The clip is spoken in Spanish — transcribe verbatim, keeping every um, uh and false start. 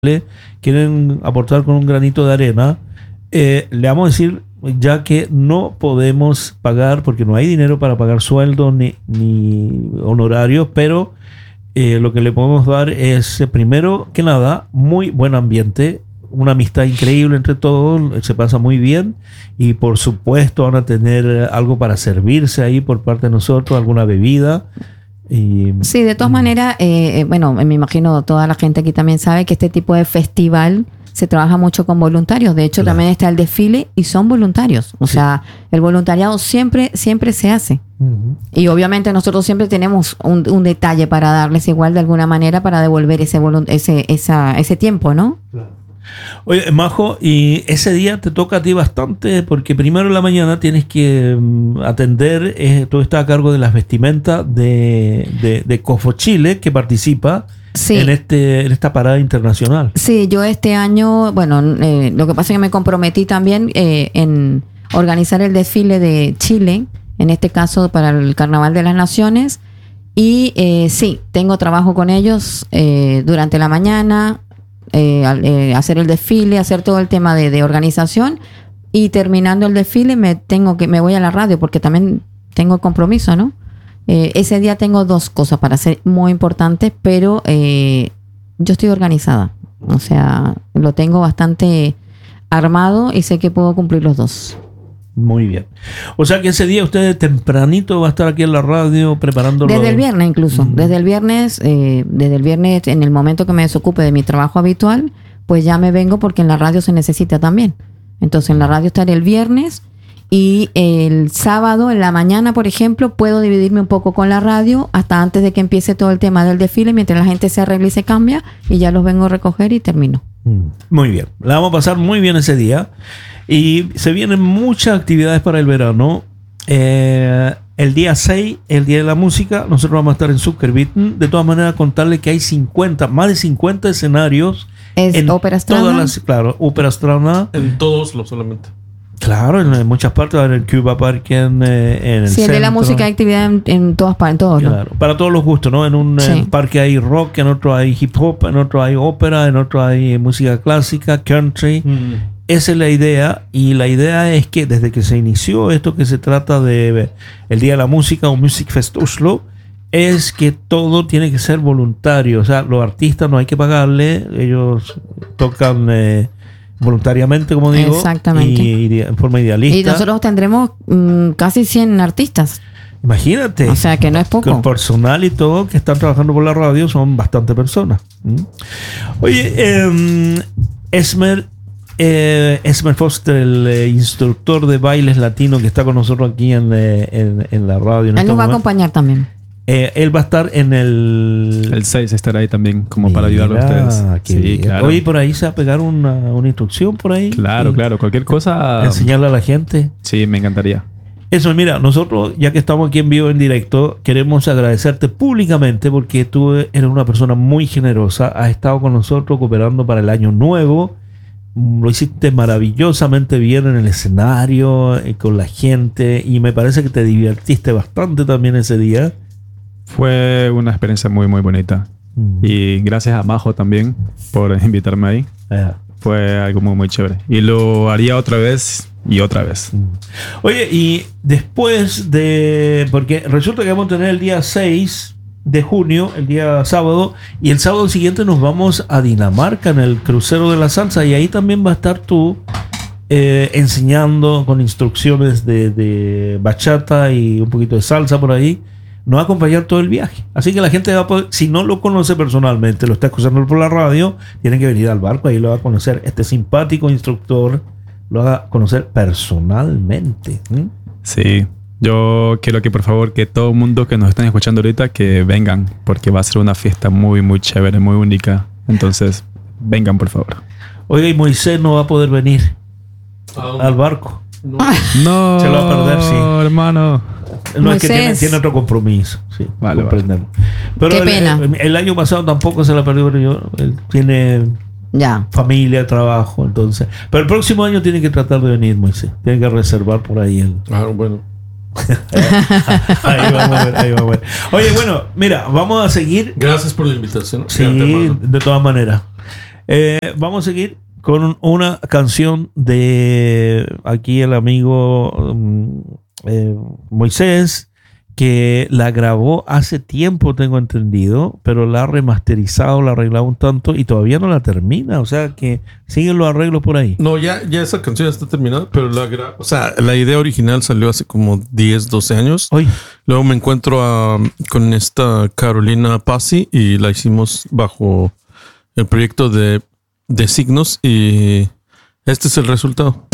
quieren aportar con un granito de arena, eh, le vamos a decir ya que no podemos pagar, porque no hay dinero para pagar sueldos ni, ni honorarios, pero eh, lo que le podemos dar es, eh, primero que nada, muy buen ambiente, una amistad increíble entre todos, se pasa muy bien, y por supuesto van a tener algo para servirse ahí por parte de nosotros, alguna bebida. Y, sí, de todas mm. maneras, eh, bueno, me imagino toda la gente aquí también sabe que este tipo de festival se trabaja mucho con voluntarios. De hecho, claro, también está el desfile y son voluntarios. O sí. sea, el voluntariado siempre, siempre se hace. Uh-huh. Y obviamente nosotros siempre tenemos un, un detalle para darles igual de alguna manera para devolver ese, volu- ese, esa, ese tiempo, ¿no? Claro. Oye, Majo, y ese día te toca a ti bastante porque primero en la mañana tienes que um, atender, eh, tú estás a cargo de las vestimentas de, de, de Cofo Chile, que participa sí. en, este, en esta parada internacional. Sí, yo este año, bueno, eh, lo que pasa es que me comprometí también eh, en organizar el desfile de Chile, en este caso para el Carnaval de las Naciones, y eh, sí, tengo trabajo con ellos eh, durante la mañana. Eh, eh, hacer el desfile, hacer todo el tema de, de organización, y terminando el desfile me tengo que me voy a la radio porque también tengo compromiso, ¿no? Eh, ese día tengo dos cosas para hacer muy importantes, pero eh, yo estoy organizada, o sea, lo tengo bastante armado y sé que puedo cumplir los dos. Muy bien. O sea que ese día usted tempranito va a estar aquí en la radio preparándolo. Desde el viernes incluso. Mm. Desde el viernes, eh, desde el viernes, en el momento que me desocupe de mi trabajo habitual, pues ya me vengo porque en la radio se necesita también. Entonces en la radio estaré el viernes y el sábado en la mañana, por ejemplo, puedo dividirme un poco con la radio hasta antes de que empiece todo el tema del desfile, mientras la gente se arregla y se cambia, y ya los vengo a recoger y termino. Mm. Muy bien. La vamos a pasar muy bien ese día. Y se vienen muchas actividades para el verano. Eh, el día seis, el día de la música, nosotros vamos a estar en Zuckerbitten. De todas maneras, contarle que hay cincuenta, más de cincuenta escenarios. ¿Es en Ópera Strana? Todas las, claro, Ópera Strana. En todos, no solamente. Claro, en, en muchas partes, en el Cuba Park, en, en el sí, centro. de la música hay actividad en, en todas partes, todos, claro, ¿no? Para todos los gustos, ¿no? En un sí. en parque hay rock, en otro hay hip hop, en otro hay ópera, en otro hay música clásica, country. Mm. Esa es la idea, y la idea es que desde que se inició esto que se trata de el Día de la Música o Music Fest Oslo, es que todo tiene que ser voluntario. O sea, los artistas no hay que pagarle, ellos tocan eh, voluntariamente, como digo. Exactamente. Y, y en forma idealista. Y nosotros tendremos mmm, casi cien artistas. Imagínate. O sea, que no es poco. Con personal y todo que están trabajando por la radio son bastante personas. ¿Mm? Oye, eh, Esmer... Eh, Esmer Foster, el eh, instructor de bailes latino que está con nosotros aquí en, eh, en, en la radio. En él nos va a acompañar también. Eh, él va a estar en el... El seis estará ahí también, como Mira, para ayudarlo a ustedes. Sí, claro. Oye, por ahí se va a pegar una, una instrucción por ahí. Claro, claro. Cualquier cosa... Enseñarle a la gente. Sí, me encantaría. Eso, mira, nosotros, ya que estamos aquí en vivo, en directo, queremos agradecerte públicamente porque tú eres una persona muy generosa. Has estado con nosotros cooperando para el año nuevo. Lo hiciste maravillosamente bien en el escenario, eh, con la gente, y me parece que te divertiste bastante también ese día. Fue una experiencia muy muy bonita. Mm. Y gracias a Majo también por invitarme ahí. Yeah. Fue algo muy muy chévere. Y lo haría otra vez y otra vez. Mm. Oye, y después de... Porque resulta que vamos a tener el día seis de junio, el día sábado, y el sábado siguiente nos vamos a Dinamarca en el crucero de la salsa, y ahí también va a estar tú eh, enseñando con instrucciones de, de bachata y un poquito de salsa por ahí. Nos va a acompañar todo el viaje, así que la gente va a poder, si no lo conoce personalmente, lo está escuchando por la radio, tiene que venir al barco, ahí lo va a conocer este simpático instructor, lo va a conocer personalmente. ¿Mm? Sí. Yo quiero que por favor que todo el mundo que nos están escuchando ahorita que vengan, porque va a ser una fiesta muy muy chévere, muy única. Entonces, vengan por favor. Oiga, y Moisés no va a poder venir um, al barco. No. no. Se lo va a perder, sí. hermano. No, Moisés. Es que tiene, tiene otro compromiso. Sí, vale, vale. Pero Qué el, pena. El, el año pasado tampoco se la perdió, pero yo, él tiene ya. familia, trabajo, entonces. Pero el próximo año tiene que tratar de venir, Moisés. Tiene que reservar por ahí el... Ah, bueno. ahí vamos a ver, ahí vamos a ver. Oye, bueno, mira, vamos a seguir. Gracias por la invitación. Sí, de todas maneras. Eh, vamos a seguir con una canción de aquí el amigo um, eh, Moisés, que la grabó hace tiempo, tengo entendido, pero la ha remasterizado, la ha arreglado un tanto y todavía no la termina. O sea que siguen los arreglos por ahí. No, ya, ya esa canción está terminada, pero la, gra- o sea, la idea original salió hace como diez, doce años. Oye. Luego me encuentro a, con esta Carolina Pazzi y la hicimos bajo el proyecto de, de Signos y este es el resultado.